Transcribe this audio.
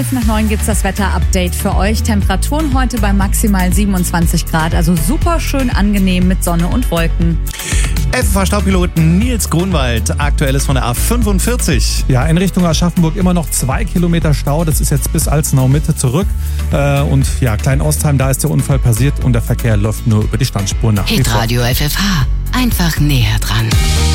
11:11 gibt's das Wetter-Update für euch. Temperaturen heute bei maximal 27 Grad, also super schön angenehm mit Sonne und Wolken. FFH-Staubpiloten Nils Grunwald, aktuelles von der A45. Ja, in Richtung Aschaffenburg immer noch 2 Kilometer Stau. Das ist jetzt bis Alzenau Mitte zurück. Und ja, Klein-Ostheim, da ist der Unfall passiert und der Verkehr läuft nur über die Standspur nach wie vor. Hitradio FFH. Einfach näher dran.